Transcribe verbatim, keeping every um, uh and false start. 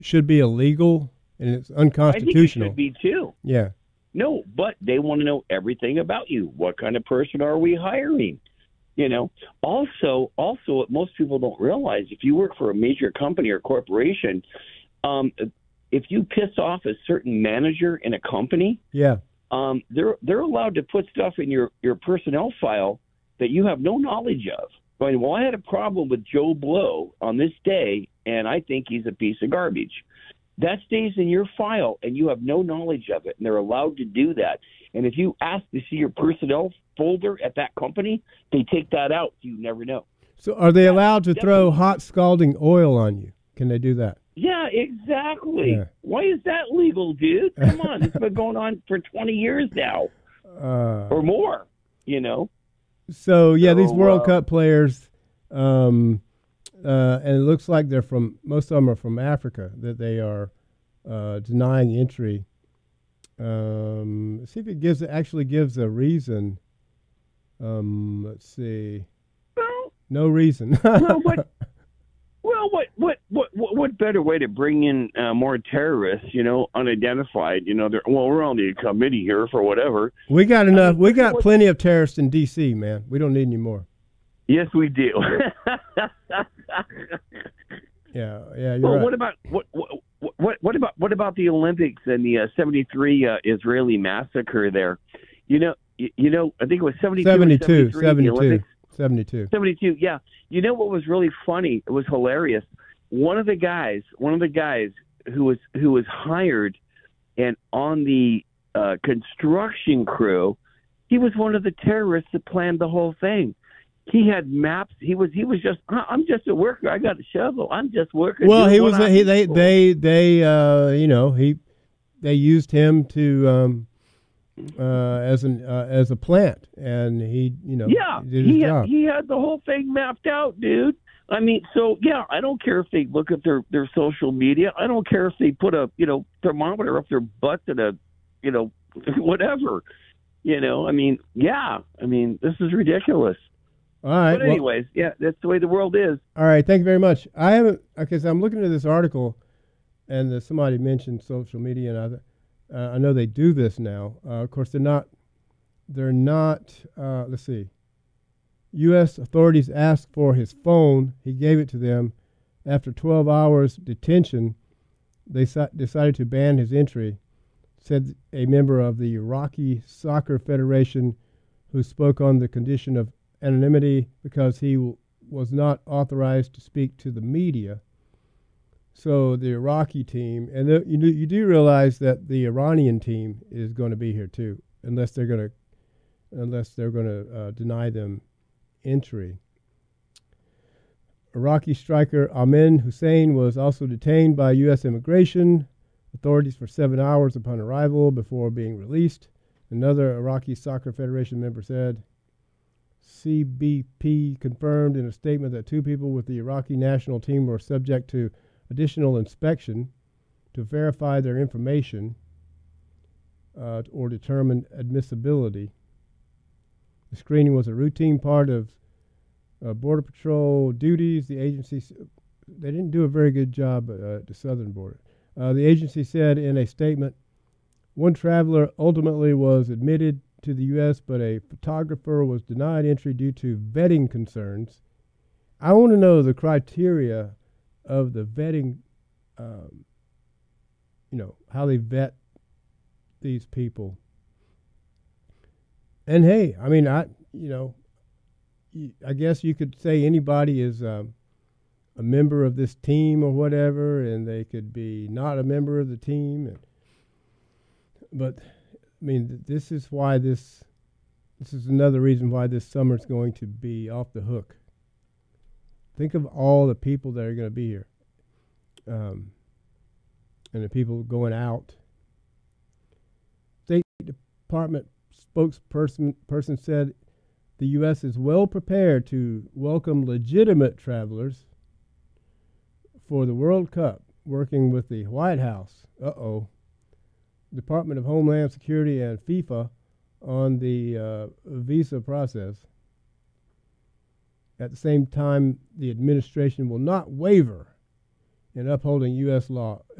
should be illegal and it's I think it unconstitutional. should be too. Yeah. No, but they want to know everything about you. What kind of person are we hiring? You know. Also, also, what most people don't realize, if you work for a major company or corporation, um, if you piss off a certain manager in a company, Yeah. um, they're they're allowed to put stuff in your, your personnel file that you have no knowledge of. Going, well, I had a problem with Joe Blow on this day, and I think he's a piece of garbage. That stays in your file, and you have no knowledge of it, and they're allowed to do that. And if you ask to see your personnel folder at that company, they take that out. You never know. So are they That's allowed to throw definitely- hot scalding oil on you? Can they do that? Yeah, exactly. Yeah. Why is that legal, dude? Come on. It's been going on for twenty years now Uh, or more, you know? So yeah, these So, World uh, Cup players, um, uh, and it looks like they're from most of them are from Africa. That they are uh, denying entry. Um, let's see if it gives actually gives a reason. Um, let's see, Well, no reason. well, what, well, what, what, what, what, what better way to bring in uh, more terrorists, you know, unidentified, you know, they're, well, we're on the committee here for whatever. We got enough. We got what- plenty of terrorists in D C, man. We don't need any more. Yes, we do. Yeah, yeah, you're well, right. what about what, what what what about what about the Olympics and the uh, seventy-three uh, Israeli massacre there? You know, you, you know, I think it was seventy-two, or seventy-two, seventy-three, the seventy-two, Olympics. seventy-two. seventy-two, yeah. You know what was really funny? It was hilarious. One of the guys, one of the guys who was who was hired and on the uh, construction crew, he was one of the terrorists that planned the whole thing. He had maps. He was he was just "I- I'm just a worker. I got a shovel. I'm just working. Well, doing he what was. I'm He they told." they they uh you know he they used him to um uh as an uh, as a plant, and he you know Yeah, did his he job. had, he had the whole thing mapped out, dude. I mean, so yeah, I don't care if they look at their, their social media. I don't care if they put a you know thermometer up their butt and a you know whatever. You know, I mean, yeah, I mean, this is ridiculous. All right. But well, anyways, yeah, that's the way the world is. all right. Thank you very much. I haven't because I'm looking at this article, and uh, somebody mentioned social media, and I th- uh, I know they do this now. Uh, of course, they're not. They're not. Uh, let's see. U S authorities asked for his phone. He gave it to them. After twelve hours detention, they si- decided to ban his entry, said a member of the Iraqi Soccer Federation who spoke on the condition of anonymity because he w- was not authorized to speak to the media. So the Iraqi team, and the, you, do, you do realize that the Iranian team is going to be here too, unless they're going to unless they're going to uh, deny them entry. Iraqi striker Amin Hussein was also detained by U S immigration authorities for seven hours upon arrival before being released. Another Iraqi Soccer Federation member said C B P confirmed in a statement that two people with the Iraqi national team were subject to additional inspection to verify their information uh, or determine admissibility. The screening was a routine part of uh, Border Patrol duties. The agency, s- they didn't do a very good job uh, at the southern border. Uh, the agency said in a statement, one traveler ultimately was admitted to the U S, but a photographer was denied entry due to vetting concerns. I want to know the criteria of the vetting, um, you know, how they vet these people. And hey, I mean, I, you know, y- I guess you could say anybody is um, a member of this team or whatever, and they could be not a member of the team. And, but I mean, th- this is why this, this is another reason why this summer is going to be off the hook. Think of all the people that are going to be here, um, and the people going out. State Department spokesperson person said the U S is well prepared to welcome legitimate travelers for the World Cup, working with the White House, uh-oh, Department of Homeland Security and FIFA on the uh, visa process. At the same time, the administration will not waver in upholding U S law.